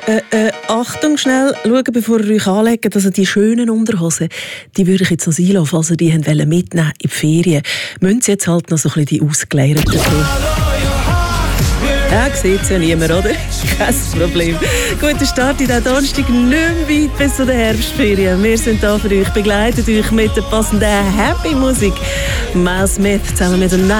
Achtung, schnell schauen, bevor ihr euch anlegt. Also die schönen Unterhosen, die würde ich jetzt noch einlassen, falls ihr die mitnehmen in die Ferien. Müssen sie jetzt halt noch so ein bisschen die ausgeleierten tun. Ja, sieht es ja niemand, oder? Kein Problem. Guten Start in den Donnerstag, nicht mehr weit bis zu den Herbstferien. Wir sind da für euch, begleiten euch mit der passenden Happy Musik. Miles Smith zusammen mit der